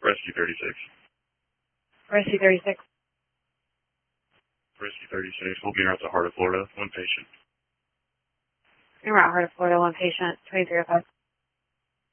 Rescue 36. Rescue 36. Rescue 36. We'll be out to Heart of Florida. One patient. We're at Heart of Florida, one patient, 2305.